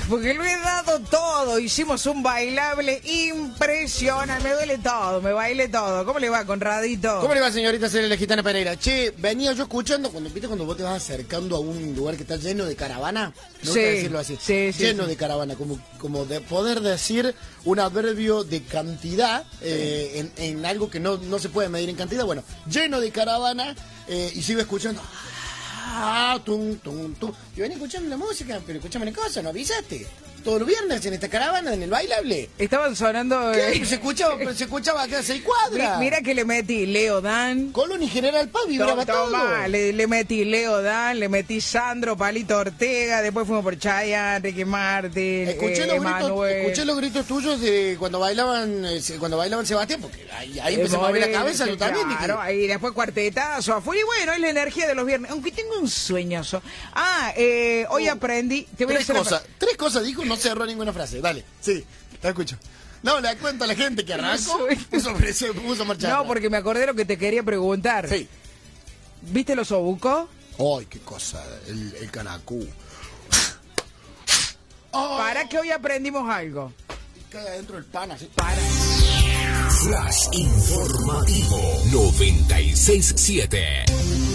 porque lo he dado todo. Hicimos un bailable impresionante. Me duele todo, me bailé todo. ¿Cómo le va, Conradito? ¿Cómo le va, señorita Celeste Gitana Pereira? Che, venía yo escuchando, cuando vos te vas acercando a un lugar que está lleno de caravana, no Sí, gusta decirlo así, sí, lleno sí. de caravana, como de poder decir un adverbio de cantidad en algo que no se puede medir en cantidad. Bueno, lleno de caravana, y sigo escuchando... tum, tum, tum. Yo venía escuchando la música, pero escúchame una cosa, ¿no avisaste? Todos los viernes en esta caravana, en el bailable. Estaban sonando... ¿Qué? Se escuchaba acá a 6 cuadras. Mira que le metí Leo Dan. Colón y General Paz vibraba todo. Le metí Leo Dan, le metí Sandro, Palito Ortega, después fuimos por Chayanne, Ricky Martin, Escuché los gritos tuyos de cuando bailaban Sebastián, porque ahí empecé a mover la cabeza, yo también. Claro, ahí después cuartetazo afuera, y bueno, es la energía de los viernes, aunque tengo un sueñoso. Hoy aprendí... Tres cosas dijo, no cerró ninguna frase. Dale, sí, te escucho. No, le cuento a la gente que arrancó, se puso a marchar. No, porque me acordé lo que te quería preguntar. Sí. ¿Viste los obucos? Ay, qué cosa, el canacú. Para que hoy aprendimos algo. Cae adentro el pan así. Para. Flash informativo 96.7.